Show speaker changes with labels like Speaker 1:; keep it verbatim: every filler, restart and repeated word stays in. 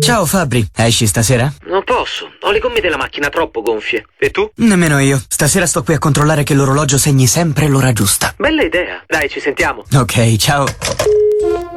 Speaker 1: Ciao Fabri, esci stasera?
Speaker 2: Non posso, ho le gomme della macchina troppo gonfie. E tu?
Speaker 1: Nemmeno io. Stasera sto qui a controllare che l'orologio segni sempre l'ora giusta.
Speaker 2: Bella idea. Dai, ci sentiamo.
Speaker 1: Ok, ciao.